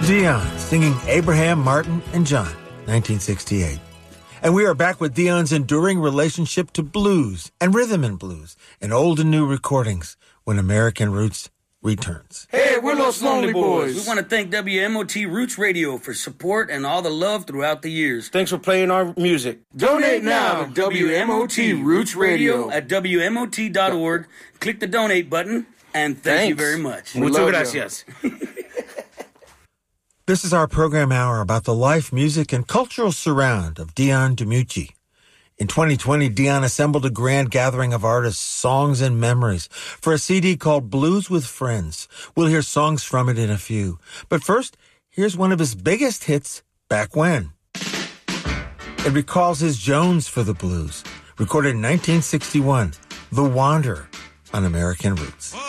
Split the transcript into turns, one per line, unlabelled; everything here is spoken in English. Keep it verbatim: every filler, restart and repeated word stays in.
Dion singing Abraham, Martin, and John, nineteen sixty-eight. And we are back with Dion's enduring relationship to blues and rhythm and blues in old and new recordings when American Roots returns.
Hey, we're Los Lonely Boys.
We want to thank W M O T Roots Radio for support and all the love throughout the years.
Thanks for playing our music. Donate now to W M O T Roots Radio
at W M O T dot org. Click the donate button, and thank
Thanks.
you very much.
Muchas gracias.
This is our program hour about the life, music, and cultural surround of Dion DiMucci. In twenty twenty, Dion assembled a grand gathering of artists, songs, and memories for a C D called Blues with Friends. We'll hear songs from it in a few. But first, here's one of his biggest hits, Back When. It recalls his Jones for the blues, recorded in nineteen sixty-one, The Wanderer on American Roots.